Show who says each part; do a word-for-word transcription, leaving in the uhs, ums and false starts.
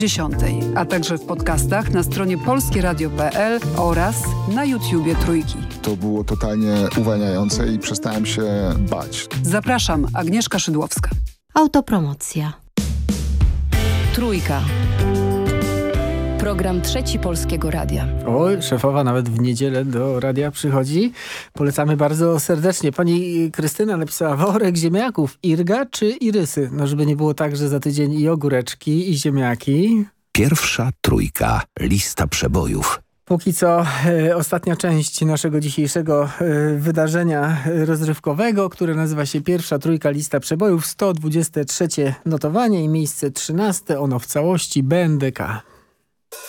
Speaker 1: dziesiątej, a także w podcastach na stronie polskie radio kropka p l oraz na YouTubie Trójki.
Speaker 2: To było totalnie uwalniające i przestałem się bać.
Speaker 1: Zapraszam, Agnieszka Szydłowska.
Speaker 3: Autopromocja.
Speaker 4: Trójka. Program Trzeci Polskiego Radia.
Speaker 5: Oj, szefowa nawet w niedzielę do radia przychodzi. Polecamy bardzo serdecznie. Pani Krystyna napisała worek ziemniaków. Irga czy irysy? No żeby nie było tak, że za tydzień i ogóreczki, i ziemniaki.
Speaker 6: Pierwsza trójka. Lista przebojów.
Speaker 5: Póki co e, ostatnia część naszego dzisiejszego e, wydarzenia rozrywkowego, które nazywa się Pierwsza Trójka Lista Przebojów. sto dwudzieste trzecie notowanie i miejsce trzynaste. Ono w całości B N D K.